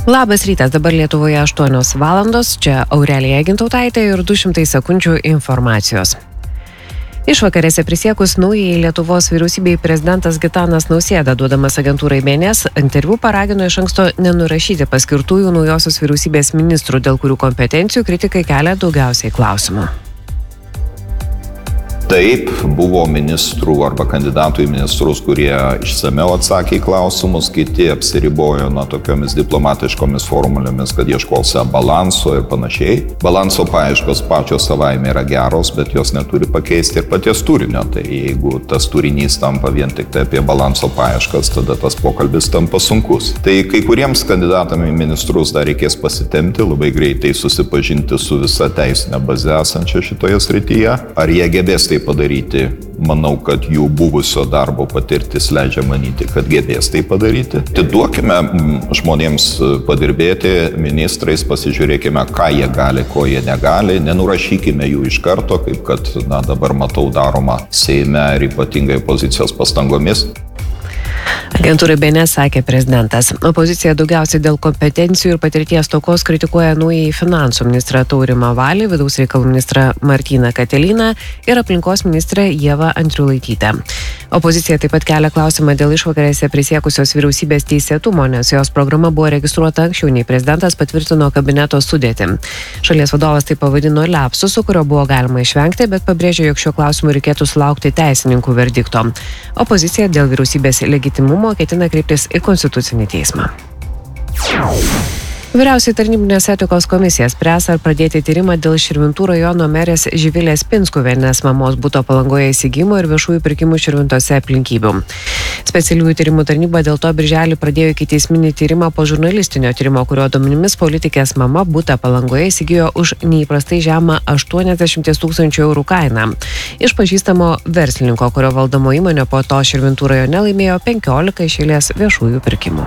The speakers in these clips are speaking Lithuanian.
Labas rytas, dabar Lietuvoje 8 valandos, čia Aurelija Gintautaitė ir 200 sekundžių informacijos. Išvakarėse prisiekus naujai Lietuvos vyriausybei prezidentas Gitanas Nausėda, duodamas agentūrai BNS, interviu paragino iš anksto nenurašyti paskirtųjų naujosios vyriausybės ministrų, dėl kurių kompetencijų kritikai kelia daugiausiai klausimų. Taip, buvo ministrų arba kandidatų į ministrus, kurie išsameu atsakė į klausimus, kiti apsiribojo tokiomis diplomatiškomis formulėmis, kad ieškose balanso ir panašiai. Balanso paieškos pačios savaime yra geros, bet jos neturi pakeisti ir paties turinio. Tai jeigu tas turinys tampa vien tik tai apie balanso paieškas, tada tas pokalbis tampa sunkus. Tai kai kuriems kandidatams į ministrus dar reikės pasitempti, labai greitai susipažinti su visa teisinė baze esančia šitoje srityje. Ar jie gebės tai padaryti? Manau, kad jų buvusio darbo patirtis leidžia manyti, kad gebės tai padaryti. Atiduokime žmonėms padirbėti, ministrais, pasižiūrėkime, ką jie gali, ko jie negali, nenurašykime jų iš karto, kaip kad dabar matau daroma Seime ir ypatingai opozicijos pastangomis. Agentūrai BNS sakė prezidentas. Opozicija daugiausiai dėl kompetencijų ir patirties stokos kritikuoja naujai finansų ministrą Taurimą Valį, vidaus reikalų ministrą Martyną Katiliną ir aplinkos ministrę Ievą Andriulaitytę. Opozicija taip pat kelia klausimą dėl išvakarėse prisiekusios vyriausybės teisėtumo, nes jos programa buvo registruota anksčiau nei prezidentas patvirtino kabineto sudėtį. Šalies vadovas tai pavadino liapsusu, kurio buvo galima išvengti, bet pabrėžė, jog šiuo klausimu reikėtų sulaukti teisininkų verdikto. Opozicija dėl vyriausybės legitimumo ketina kreiptis į Konstitucinį teismą. Vyriausioji tarnybinės etikos komisija spręs, ar pradėti tyrimą dėl Širvintų rajono merės Živilės Pinskuvienės mamos buto Palangoje įsigijimo ir viešųjų pirkimų Širvintose aplinkybių. Specialiųjų tyrimų tarnyba dėl to birželį pradėjo ikiteisminį tyrimą po žurnalistinio tyrimo, kurio duomenimis politikės mama butą Palangoje įsigijo už neįprastai žemą 80 000 eurų kainą. Iš pažįstamo verslininko, kurio valdomo įmonė po to Širvintų rajone laimėjo 15 iš eilės viešųjų pirkimų.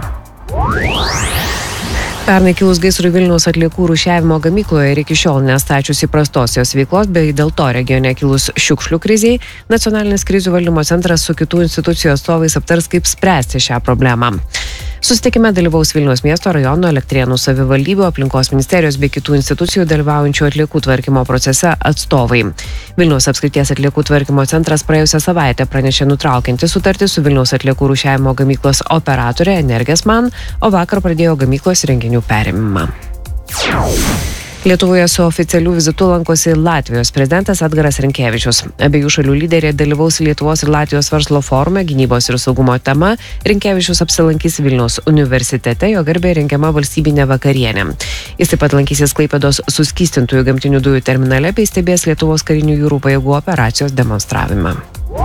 Pernai kilus gaisrui Vilniaus atliekų rūšiavimo gamykloje ir iki šiol nestačius įprastos jos veiklos, bei dėl to regione kilus šiukšlių krizei, Nacionalinis krizių valdymo centras su kitų institucijų atstovais aptars, kaip spręsti šią problemą. Susitikime dalyvaus Vilniaus miesto, rajono, Elektrėnų savivaldybių, aplinkos ministerijos bei kitų institucijų dalyvaujančių atliekų tvarkymo procese atstovai. Vilniaus apskrities atliekų tvarkymo centras praėjusią savaitę pranešė nutraukianti sutartį su Vilniaus atliekų rūšiavimo gamyklos operatore Energesman, o vakar pradėjo gamyklos renginių perėmimą. Lietuvoje su oficialiu vizitu lankosi Latvijos prezidentas Edgaras Rinkevičius. Abiejų šalių lyderiai dalyvaus Lietuvos ir Latvijos verslo forume gynybos ir saugumo tema. Rinkevičius apsilankys Vilniaus universitete, jo garbei rengiama valstybinė vakarienė. Jis taip pat lankysis Klaipėdos suskystintųjų gamtinių dujų terminale bei stebės Lietuvos karinių jūrų pajėgų operacijos demonstravimą.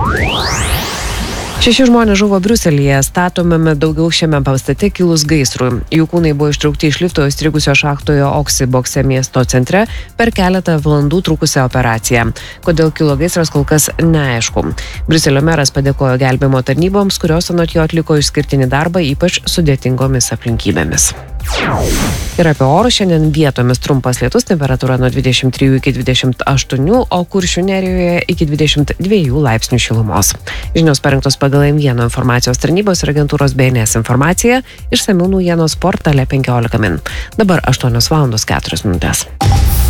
6 žmonės žuvo Briuselyje statomame daugiaaukščiame pastate kilus gaisrui. Jų kūnai buvo ištraukti iš lifto įstrigusio šachtoje Oksibokse miesto centre per keletą valandų trukusią operaciją. Kodėl kilo gaisras, kol kas neaišku. Briuselio meras padėkojo gelbėjimo tarnyboms, kurios anot jo atliko išskirtinį darbą ypač sudėtingomis aplinkybėmis. Ir apie orus šiandien vietomis trumpas lietus, temperatūra nuo 23 iki 28, o Kuršių nerijoje iki 22 laipsnių šilumos. Žinios parengtos pagal M1 informacijos tarnybos ir agentūros BNS informaciją, išsamių naujienos portale 15 min. Dabar 8:04 min.